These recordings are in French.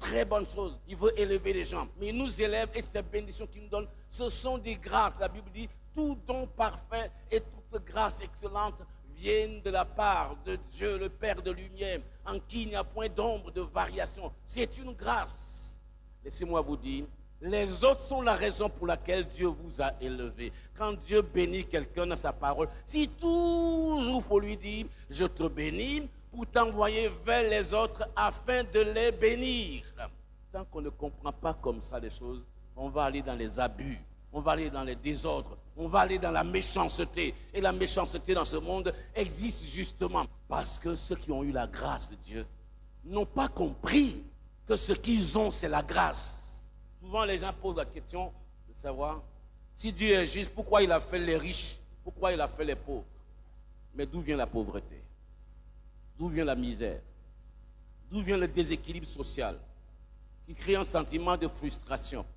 très bonne chose. Il veut élever les gens. Mais il nous élève et ces bénédictions qu'il nous donne, ce sont des grâces. La Bible dit, tout don parfait et toute grâce excellente viennent de la part de Dieu, le Père de lumière, en qui il n'y a point d'ombre de variation. C'est une grâce. Laissez-moi vous dire, les autres sont la raison pour laquelle Dieu vous a élevé. Quand Dieu bénit quelqu'un dans sa parole, si toujours pour lui dire, je te bénis, pour t'envoyer vers les autres afin de les bénir. Tant qu'on ne comprend pas comme ça les choses, on va aller dans les abus, on va aller dans les désordres, on va aller dans la méchanceté. Et la méchanceté dans ce monde existe justement parce que ceux qui ont eu la grâce de Dieu n'ont pas compris que ce qu'ils ont, c'est la grâce. Souvent, les gens posent la question de savoir si Dieu est juste, pourquoi il a fait les riches, pourquoi il a fait les pauvres. Mais d'où vient la pauvreté? D'où vient la misère? D'où vient le déséquilibre social qui crée un sentiment de frustration?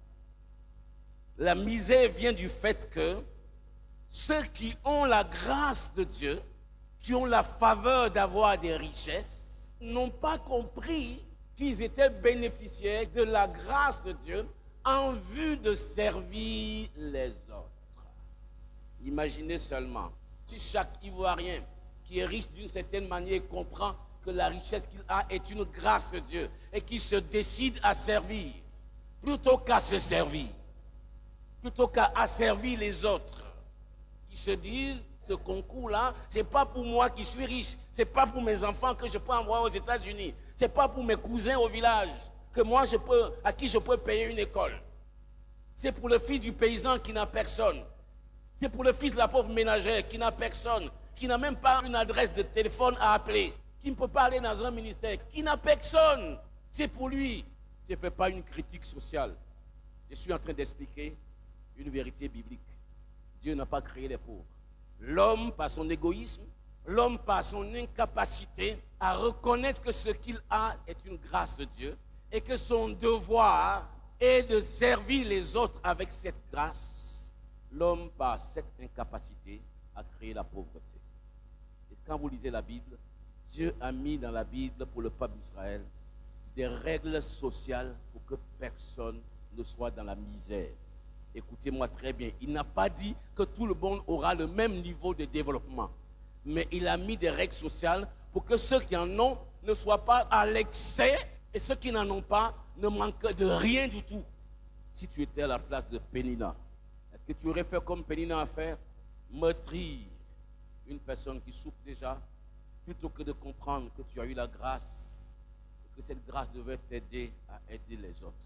La misère vient du fait que ceux qui ont la grâce de Dieu, qui ont la faveur d'avoir des richesses, n'ont pas compris qu'ils étaient bénéficiaires de la grâce de Dieu en vue de servir les autres. Imaginez seulement, si chaque Ivoirien qui est riche d'une certaine manière comprend que la richesse qu'il a est une grâce de Dieu et qu'il se décide à servir, plutôt qu'à se servir, plutôt qu'à asservir les autres, qui se disent, ce concours-là, ce n'est pas pour moi qui suis riche, ce n'est pas pour mes enfants que je peux envoyer aux États-Unis, ce n'est pas pour mes cousins au village, que moi à qui je peux payer une école. C'est pour le fils du paysan qui n'a personne. C'est pour le fils de la pauvre ménagère qui n'a personne, qui n'a même pas une adresse de téléphone à appeler, qui ne peut pas aller dans un ministère, qui n'a personne. C'est pour lui. Je ne fais pas une critique sociale. Je suis en train d'expliquer une vérité biblique. Dieu n'a pas créé les pauvres. L'homme, par son égoïsme, l'homme, par son incapacité à reconnaître que ce qu'il a est une grâce de Dieu et que son devoir est de servir les autres avec cette grâce, l'homme, par cette incapacité, a créé la pauvreté. Et quand vous lisez la Bible, Dieu a mis dans la Bible pour le peuple d'Israël des règles sociales pour que personne ne soit dans la misère. Écoutez-moi très bien, il n'a pas dit que tout le monde aura le même niveau de développement, mais il a mis des règles sociales pour que ceux qui en ont ne soient pas à l'excès et ceux qui n'en ont pas ne manquent de rien du tout. Si tu étais à la place de Pénina, est-ce que tu aurais fait comme Pénina a fait? Meurtrir une personne qui souffre déjà, plutôt que de comprendre que tu as eu la grâce et que cette grâce devait t'aider à aider les autres,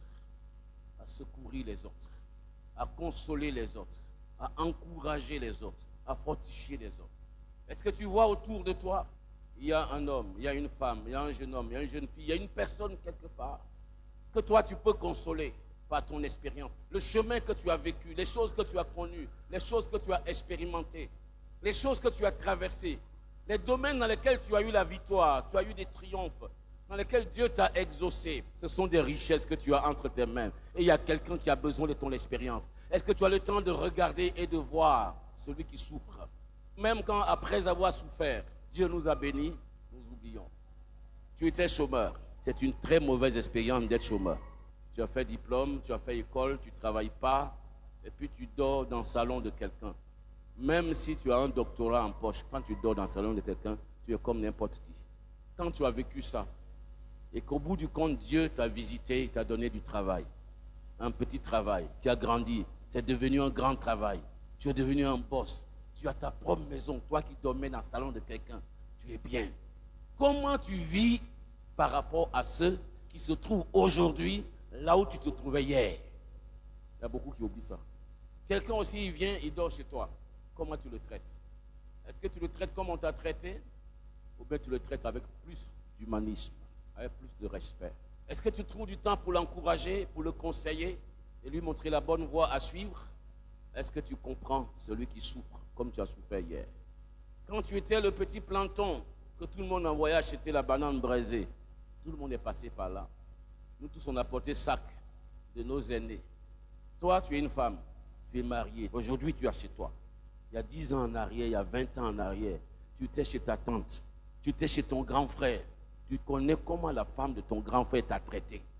à secourir les autres, à consoler les autres, à encourager les autres, à fortifier les autres. Est-ce que tu vois autour de toi, il y a un homme, il y a une femme, il y a un jeune homme, il y a une jeune fille, il y a une personne quelque part que toi tu peux consoler par ton expérience. Le chemin que tu as vécu, les choses que tu as connues, les choses que tu as expérimentées, les choses que tu as traversées, les domaines dans lesquels tu as eu la victoire, tu as eu des triomphes, dans lesquels Dieu t'a exaucé, ce sont des richesses que tu as entre tes mains. Et il y a quelqu'un qui a besoin de ton expérience. Est-ce que tu as le temps de regarder et de voir celui qui souffre? Même quand, après avoir souffert, Dieu nous a bénis, nous oublions. Tu étais chômeur. C'est une très mauvaise expérience d'être chômeur. Tu as fait diplôme, tu as fait école, tu ne travailles pas, et puis tu dors dans le salon de quelqu'un. Même si tu as un doctorat en poche, quand tu dors dans le salon de quelqu'un, tu es comme n'importe qui. Quand tu as vécu ça, et qu'au bout du compte, Dieu t'a visité, il t'a donné du travail, un petit travail, tu as grandi, c'est devenu un grand travail, tu es devenu un boss, tu as ta propre maison, toi qui dormais dans le salon de quelqu'un, tu es bien. Comment tu vis par rapport à ceux qui se trouvent aujourd'hui là où tu te trouvais hier? Il y a beaucoup qui oublient ça. Quelqu'un aussi, il vient, il dort chez toi. Comment tu le traites? Est-ce que tu le traites comme on t'a traité? Ou bien tu le traites avec plus d'humanisme, avec plus de respect? Est-ce que tu trouves du temps pour l'encourager, pour le conseiller et lui montrer la bonne voie à suivre? Est-ce que tu comprends celui qui souffre comme tu as souffert hier? Quand tu étais le petit planton que tout le monde envoyait acheter la banane braisée, tout le monde est passé par là. Nous tous, on a porté sac de nos aînés. Toi, tu es une femme, tu es mariée. Aujourd'hui, tu es chez toi. Il y a 10 ans en arrière, il y a 20 ans en arrière, tu étais chez ta tante, tu étais chez ton grand frère. Tu connais comment la femme de ton grand frère t'a traité.